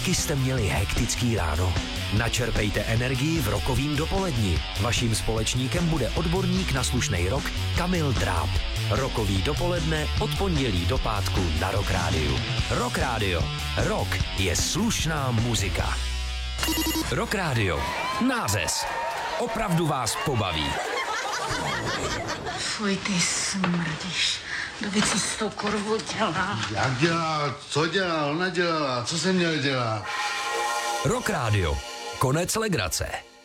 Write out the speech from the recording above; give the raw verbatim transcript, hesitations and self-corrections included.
taky jste měli hektický ráno? Načerpejte energii v rokovým dopoledni. Vaším společníkem bude odborník na slušnej rock Kamil Dráb. Rokový dopoledne od pondělí do pátku na Rock Rádiu. Rock Rádio. Rock je slušná muzika. Rock Rádio. Nářez. Opravdu vás pobaví. Fuj, ty smrdíš. Kdo by si s tou korvou dělá? Jak dělá? Co dělá? Ona dělala. Co jsem měl dělat? Rock Rádio. Konec legrace.